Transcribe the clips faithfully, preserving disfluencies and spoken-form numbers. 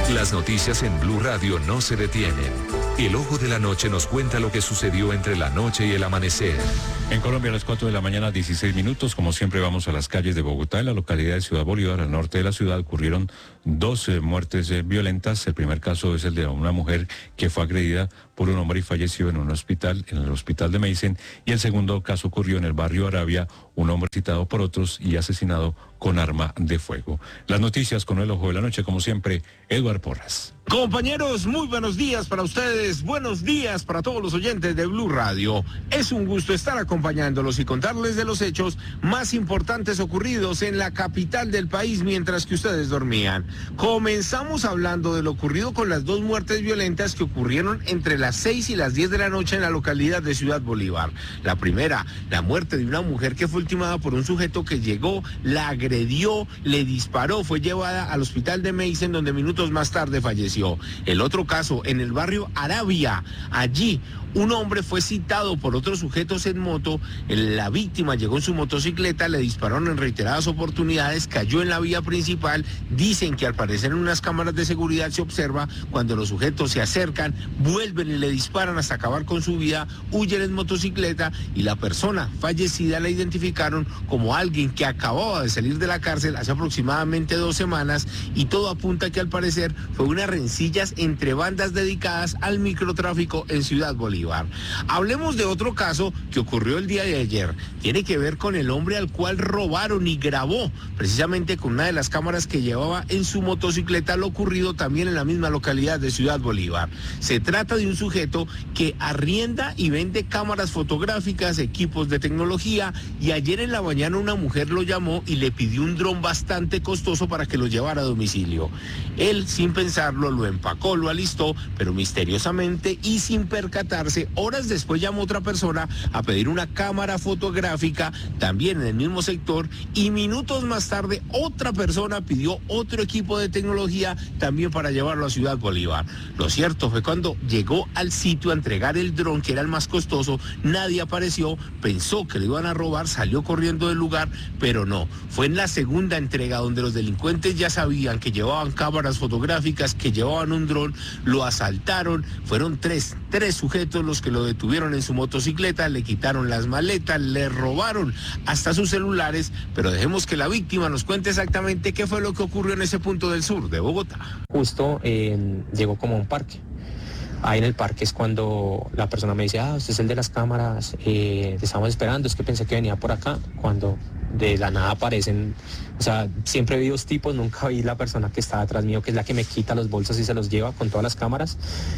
Las noticias en Blue Radio no se detienen. El ojo de la noche nos cuenta lo que sucedió entre la noche y el amanecer. En Colombia a las cuatro de la mañana, dieciséis minutos, como siempre vamos a las calles de Bogotá. En la localidad de Ciudad Bolívar, al norte de la ciudad, ocurrieron dos eh, muertes eh, violentas. El primer caso es el de una mujer que fue agredida por un hombre y falleció en un hospital, en el hospital de Meissen. Y el segundo caso ocurrió en el barrio Arabia, un hombre citado por otros y asesinado con arma de fuego. Las noticias con el ojo de la noche, como siempre, Eduardo Porras. Compañeros, muy buenos días para ustedes, buenos días para todos los oyentes de Blue Radio. Es un gusto estar acompañándolos y contarles de los hechos más importantes ocurridos en la capital del país mientras que ustedes dormían. Comenzamos hablando de lo ocurrido con las dos muertes violentas que ocurrieron entre las seis y las diez de la noche en la localidad de Ciudad Bolívar. La primera, la muerte de una mujer que fue ultimada por un sujeto que llegó, la agredió, le disparó, fue llevada al hospital de Meissen, donde minutos más tarde falleció. El otro caso, en el barrio Arabia, allí un hombre fue citado por otros sujetos en moto, la víctima llegó en su motocicleta, le dispararon en reiteradas oportunidades, cayó en la vía principal. Dicen que al parecer en unas cámaras de seguridad se observa cuando los sujetos se acercan, vuelven y le disparan hasta acabar con su vida, huyen en motocicleta y la persona fallecida la identificaron como alguien que acababa de salir de la cárcel hace aproximadamente dos semanas y todo apunta que al parecer fue una rencillas entre bandas dedicadas al microtráfico en Ciudad Bolívar. Hablemos de otro caso que ocurrió el día de ayer. Tiene que ver con el hombre al cual robaron y grabó precisamente con una de las cámaras que llevaba en su motocicleta lo ocurrido también en la misma localidad de Ciudad Bolívar. Se trata de un sujeto que arrienda y vende cámaras fotográficas, equipos de tecnología, y ayer en la mañana una mujer lo llamó y le pidió un dron bastante costoso para que lo llevara a domicilio. Él, sin pensarlo, lo empacó, lo alistó, pero misteriosamente y sin percatarse, horas después llamó otra persona a pedir una cámara fotográfica también en el mismo sector y minutos más tarde otra persona pidió otro equipo de tecnología también para llevarlo a Ciudad Bolívar. Lo cierto fue cuando llegó al sitio a entregar el dron, que era el más costoso, nadie apareció, pensó que le iban a robar, salió corriendo del lugar, pero no. Fue en la segunda entrega donde los delincuentes ya sabían que llevaban cámaras fotográficas, que llevaban un dron, lo asaltaron, fueron tres, tres sujetos los que lo detuvieron en su motocicleta, le quitaron las maletas, le robaron hasta sus celulares, pero dejemos que la víctima nos cuente exactamente qué fue lo que ocurrió en ese punto del sur de Bogotá. Justo eh, llegó como a un parque. Ahí en el parque es cuando la persona me dice, ah, usted es el de las cámaras, eh, te estamos esperando, es que pensé que venía por acá, cuando de la nada aparecen, o sea, siempre vi dos tipos, nunca vi la persona que está atrás mío, que es la que me quita los bolsos y se los lleva con todas las cámaras.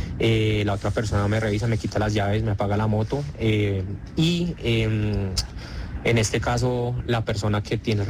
Eh, la otra persona me revisa, me quita las llaves, me apaga la moto, eh, y eh, en este caso la persona que tiene